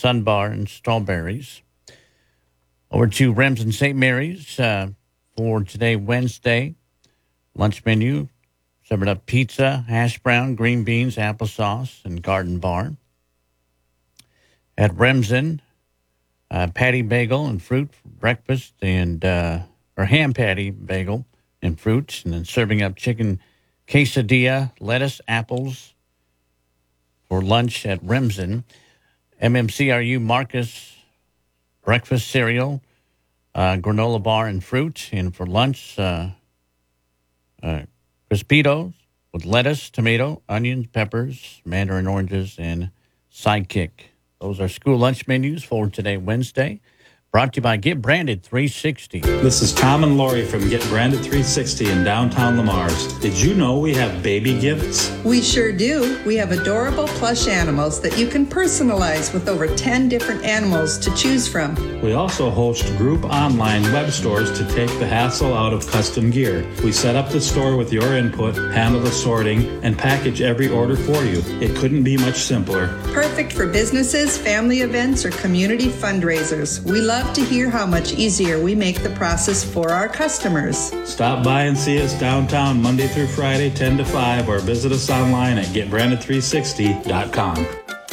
Sun Bar, and strawberries. Over to Rems and St. Mary's for today, Wednesday. Lunch menu, serving up pizza, hash brown, green beans, applesauce, and garden bar. At Remsen, patty bagel and fruit for breakfast, and or ham patty bagel and fruits, and then serving up chicken quesadilla, lettuce, apples for lunch at Remsen. MMCRU Marcus, breakfast cereal, granola bar and fruit, and for lunch, Crispitos with lettuce, tomato, onions, peppers, mandarin oranges, and Sidekick. Those are school lunch menus for today, Wednesday. Brought to you by Get Branded 360. This is Tom and Lori from Get Branded 360 in downtown Lamars. Did you know we have baby gifts? We sure do. We have adorable plush animals that you can personalize with over 10 different animals to choose from. We also host group online web stores to take the hassle out of custom gear. We set up the store with your input, handle the sorting, and package every order for you. It couldn't be much simpler. Perfect for businesses, family events, or community fundraisers. We love to hear how much easier we make the process for our customers. Stop by and see us downtown Monday through Friday, 10 to 5, or visit us online at getbranded360.com.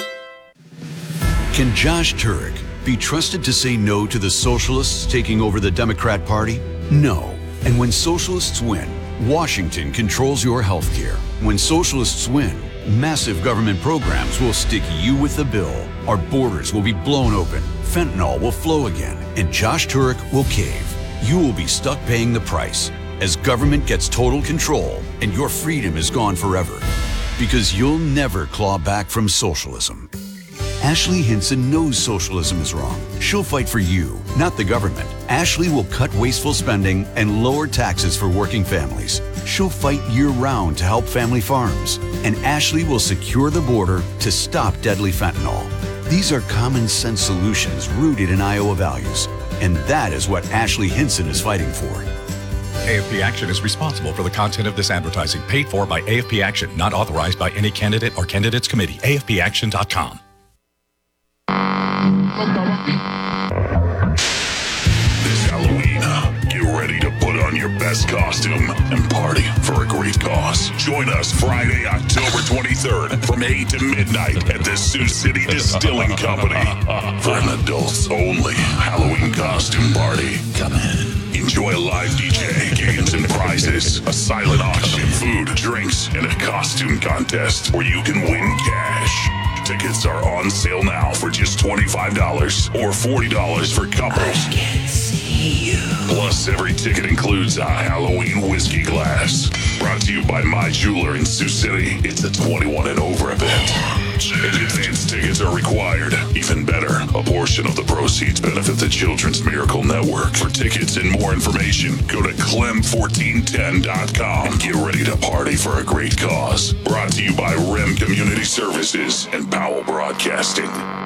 Can Josh Turek be trusted to say no to the socialists taking over the Democrat Party? No. And when socialists win, Washington controls your health care. When socialists win, massive government programs will stick you with the bill. Our borders will be blown open. Fentanyl will flow again, and Josh Turek will cave. You will be stuck paying the price as government gets total control and your freedom is gone forever. Because you'll never claw back from socialism. Ashley Hinson knows socialism is wrong. She'll fight for you, not the government. Ashley will cut wasteful spending and lower taxes for working families. She'll fight year-round to help family farms. And Ashley will secure the border to stop deadly fentanyl. These are common-sense solutions rooted in Iowa values. And that is what Ashley Hinson is fighting for. AFP Action is responsible for the content of this advertising, paid for by AFP Action, not authorized by any candidate or candidates committee. AFPAction.com. This Halloween, get ready to put on your best costume and party for a great cause. Join us Friday, October 23rd from 8 to midnight at the Sioux City Distilling Company for an adults-only Halloween costume party. Come in. Enjoy a live DJ, games and prizes, a silent auction, food, drinks, and a costume contest where you can win cash. Tickets are on sale now for just $25 or $40 for couples. I can see you. Plus, every ticket includes a Halloween whiskey glass. Brought to you by My Jeweler in Sioux City. It's a 21 and over event. Advance tickets are required. Even better, a portion of the proceeds benefit the Children's Miracle Network. For tickets and more information, go to clem1410.com and get ready to party for a great cause. Brought to you by REM Community Services and Powell Broadcasting.